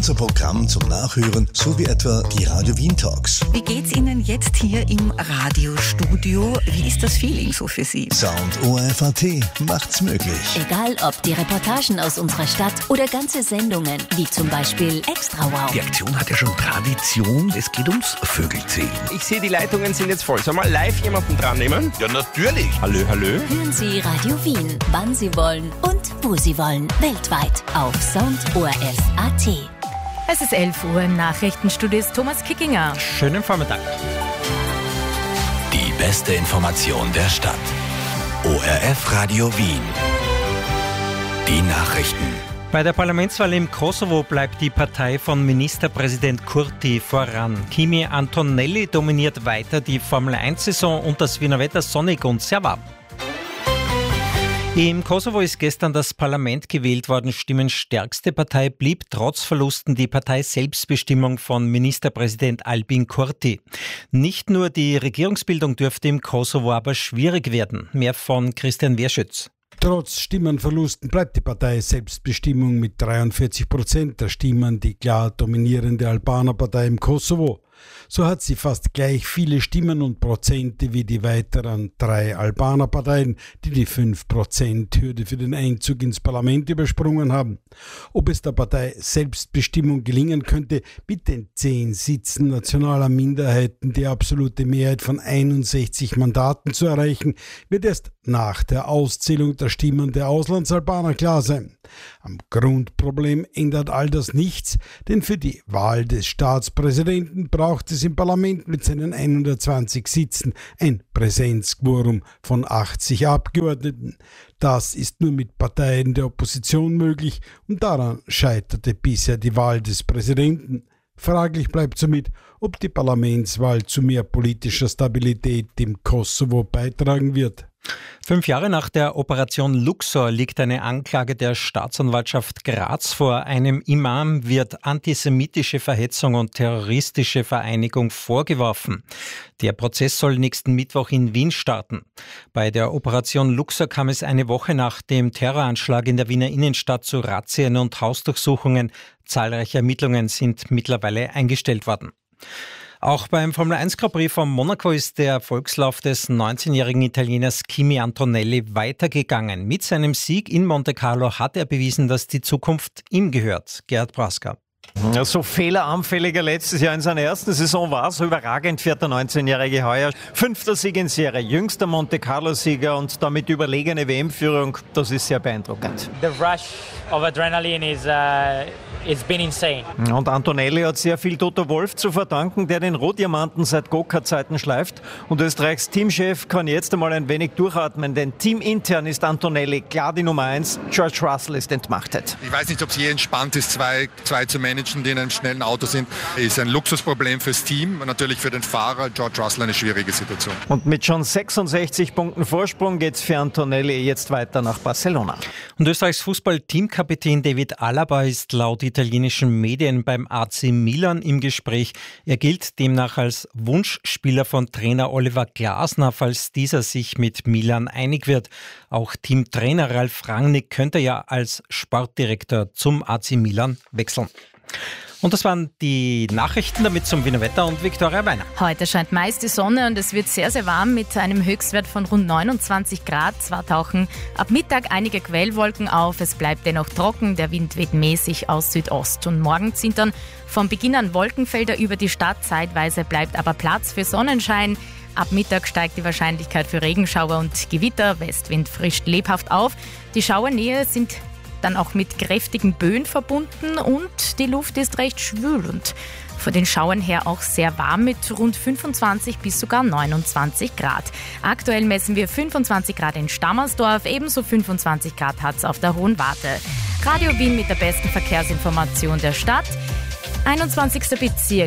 unser Programm zum Nachhören sowie etwa die Radio Wien Talks. Wie geht's Ihnen jetzt hier im Radiostudio? Wie ist das Feeling so für Sie? Sound ORF.at macht's möglich. Egal ob die Reportagen aus unserer Stadt oder ganze Sendungen, wie zum Beispiel Extra Wow. Die Aktion hat ja schon Tradition, es geht ums Vögelzählen. Ich sehe, die Leitungen sind jetzt voll. Sollen wir live jemanden dran nehmen? Ja, natürlich. Hallo. Hören Sie Radio Wien, wann Sie wollen und wo Sie wollen. Weltweit auf Sound ORF.at. Es ist 11 Uhr, im Nachrichtenstudio ist Thomas Kickinger. Schönen Vormittag. Die beste Information der Stadt. ORF Radio Wien. Die Nachrichten. Bei der Parlamentswahl im Kosovo bleibt die Partei von Ministerpräsident Kurti voran. Kimi Antonelli dominiert weiter die Formel-1-Saison und das Wiener Wetter sonnig und sehr warm. Im Kosovo ist gestern das Parlament gewählt worden. Stimmenstärkste Partei blieb trotz Verlusten die Partei Selbstbestimmung von Ministerpräsident Albin Kurti. Nicht nur die Regierungsbildung dürfte im Kosovo aber schwierig werden. Mehr von Christian Werschütz. Trotz Stimmenverlusten bleibt die Partei Selbstbestimmung mit 43% der Stimmen die klar dominierende Albaner-Partei im Kosovo. So hat sie fast gleich viele Stimmen und Prozente wie die weiteren 3 Albaner-Parteien, die die 5%-Hürde für den Einzug ins Parlament übersprungen haben. Ob es der Partei Selbstbestimmung gelingen könnte, mit den 10 Sitzen nationaler Minderheiten die absolute Mehrheit von 61 Mandaten zu erreichen, wird erst nach der Auszählung der Stimmen der Auslandsalbaner klar sein. Am Grundproblem ändert all das nichts, denn für die Wahl des Staatspräsidenten braucht es im Parlament mit seinen 120 Sitzen ein Präsenzquorum von 80 Abgeordneten. Das ist nur mit Parteien der Opposition möglich und daran scheiterte bisher die Wahl des Präsidenten. Fraglich bleibt somit, ob die Parlamentswahl zu mehr politischer Stabilität im Kosovo beitragen wird. 5 Jahre nach der Operation Luxor liegt eine Anklage der Staatsanwaltschaft Graz vor. Einem Imam wird antisemitische Verhetzung und terroristische Vereinigung vorgeworfen. Der Prozess soll nächsten Mittwoch in Wien starten. Bei der Operation Luxor kam es eine Woche nach dem Terroranschlag in der Wiener Innenstadt zu Razzien und Hausdurchsuchungen. Zahlreiche Ermittlungen sind mittlerweile eingestellt worden. Auch beim Formel-1 Grand Prix von Monaco ist der Erfolgslauf des 19-jährigen Italieners Kimi Antonelli weitergegangen. Mit seinem Sieg in Monte Carlo hat er bewiesen, dass die Zukunft ihm gehört. Gerhard Praska. Ja, so fehleranfälliger letztes Jahr in seiner ersten Saison war, so überragend fährt der 19-Jährige heuer. 5. Sieg in Serie, jüngster Monte Carlo-Sieger und damit überlegene WM-Führung, das ist sehr beeindruckend. The rush of adrenaline it's been insane. Und Antonelli hat sehr viel Toto Wolff zu verdanken, der den Rohdiamanten seit Go-Kart-Zeiten schleift. Und Österreichs Teamchef kann jetzt einmal ein wenig durchatmen, denn teamintern ist Antonelli klar die Nummer 1. George Russell ist entmachtet. Ich weiß nicht, ob es je entspannt ist, zwei zu managen, die in einem schnellen Auto sind. Ist ein Luxusproblem fürs Team und natürlich für den Fahrer George Russell eine schwierige Situation. Und mit schon 66 Punkten Vorsprung geht es für Antonelli jetzt weiter nach Barcelona. Und Österreichs Fußball-Teamkapitän David Alaba ist laut italienischen Medien beim AC Milan im Gespräch. Er gilt demnach als Wunschspieler von Trainer Oliver Glasner, falls dieser sich mit Milan einig wird. Auch Teamtrainer Ralf Rangnick könnte ja als Sportdirektor zum AC Milan wechseln. Und das waren die Nachrichten, damit zum Wiener Wetter und Viktoria Weiner. Heute scheint meist die Sonne und es wird sehr, sehr warm mit einem Höchstwert von rund 29 Grad. Zwar tauchen ab Mittag einige Quellwolken auf, es bleibt dennoch trocken, der Wind weht mäßig aus Südost. Und morgen ziehen dann vom Beginn an Wolkenfelder über die Stadt, zeitweise bleibt aber Platz für Sonnenschein. Ab Mittag steigt die Wahrscheinlichkeit für Regenschauer und Gewitter, Westwind frischt lebhaft auf. Die Schauernähe sind dann auch mit kräftigen Böen verbunden und die Luft ist recht schwül und von den Schauern her auch sehr warm mit rund 25 bis sogar 29 Grad. Aktuell messen wir 25 Grad in Stammersdorf, ebenso 25 Grad hat es auf der Hohen Warte. Radio Wien mit der besten Verkehrsinformation der Stadt. 21. Bezirk,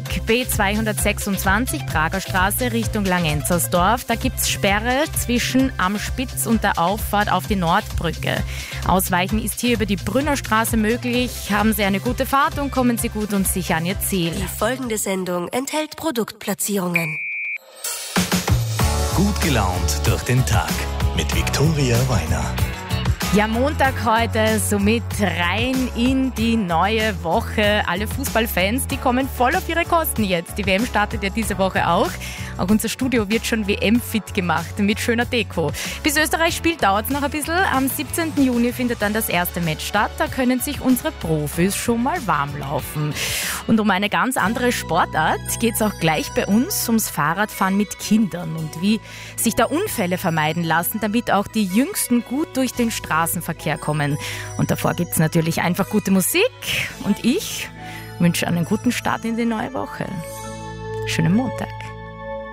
B226, Prager Straße Richtung Langenzersdorf. Da gibt's Sperre zwischen Am Spitz und der Auffahrt auf die Nordbrücke. Ausweichen ist hier über die Brünnerstraße möglich. Haben Sie eine gute Fahrt und kommen Sie gut und sicher an Ihr Ziel. Die folgende Sendung enthält Produktplatzierungen. Gut gelaunt durch den Tag mit Viktoria Weiner. Ja, Montag heute, somit rein in die neue Woche. Alle Fußballfans, die kommen voll auf ihre Kosten jetzt. Die WM startet ja diese Woche auch. Auch unser Studio wird schon WM-fit gemacht mit schöner Deko. Bis Österreich spielt, dauert es noch ein bisschen. Am 17. Juni findet dann das erste Match statt. Da können sich unsere Profis schon mal warm laufen. Und um eine ganz andere Sportart geht es auch gleich bei uns, ums Fahrradfahren mit Kindern und wie sich da Unfälle vermeiden lassen, damit auch die Jüngsten gut durch den Straßenverkehr kommen. Und davor gibt es natürlich einfach gute Musik. Und ich wünsche einen guten Start in die neue Woche. Schönen Montag.